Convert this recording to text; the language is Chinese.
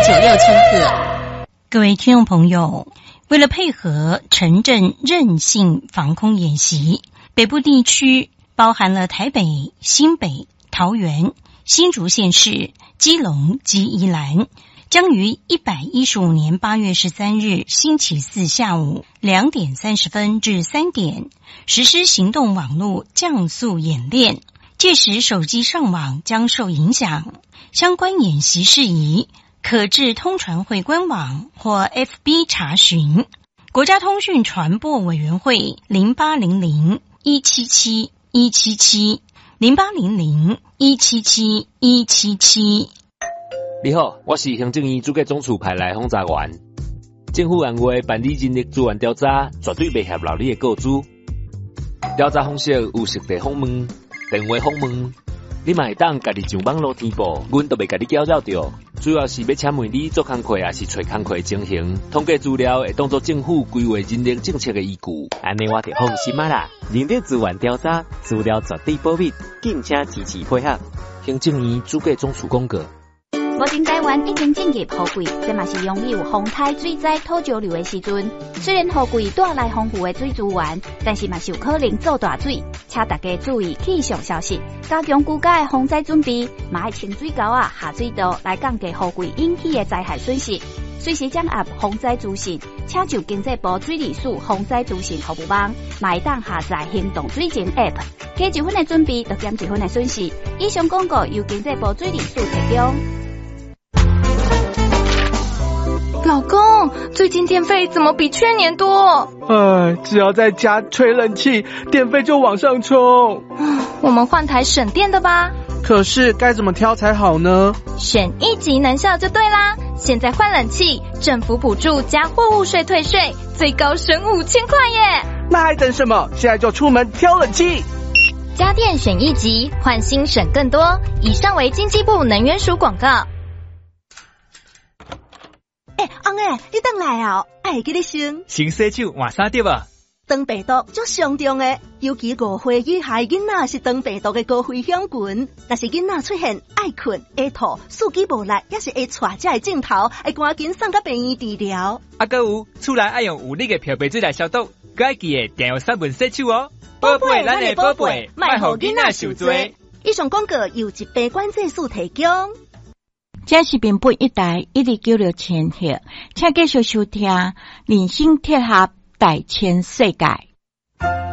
赫。各位听众朋友，为了配合城镇韧性防空演习，北部地区包含了台北、新北、桃园、新竹县市、基隆及宜兰，将于115年8月13日星期四下午2点30分至3点实施行动网络降速演练，届时手机上网将受影响。相关演习事宜可至通传会官网或 FB 查询。国家通讯传播委员会0800177177 0800177177。 你好，我是行政院主计总处派来轰炸员。政府按月办理人力资源调查，绝对袂合劳你的告知。调查方式有实地访问、电话访问，你嘛会当家己上网络填报，阮都袂家己搅扰着。主要是要请问你做工课，还是找工课情形，统计资料会当作政府规划人力政策的依据。 安尼我就放心啦。人力资源调查资料绝对保密，敬请支持配合。 行政院主计总处公告。 目前台湾已经进入雨季，这嘛是拥有风台水灾土石流的时阵。虽然雨季带来丰富的水资源，但是嘛是有可能造大水，请大家注意气象消息，加强居家的防灾准备，嘛要清水沟啊、下水道来降低雨季引起的灾害损失。随时掌握防灾资讯，请就经济部水利署防灾资讯服务网，嘛会当下载行动水情 App， 加1分的准备，就减1分的损失。以上广告由经济部水利署提供。 老公，最近电费怎么比去年多？ 只要在家吹冷气，电费就往上冲。 我们换台省电的吧。 可是该怎么挑才好呢？ 选1级能效就对啦。现在换冷气，政府补助加货物税退税，最高省5000块耶！ 那还等什么？现在就出门挑冷气。 家电选1级，换新省更多。以上为经济部能源署广告。 翁诶，你等来啊！会记你先洗手换衫对吧？ 肠病毒足上重诶，尤其5岁以下囡仔是肠病毒的高危险群。若是囡仔出现爱困、会吐、四肢无力，也是会带这个镜头，会赶紧送到病院治疗。 还有厝内爱用有力的漂白水来消毒，该记得定要3分洗手哦。 宝贝，咱的宝贝，莫让囡仔受罪。以上广告由疾病管制署提供。 这是民本一台129千赫，请继续收听人生铁盒大千世界。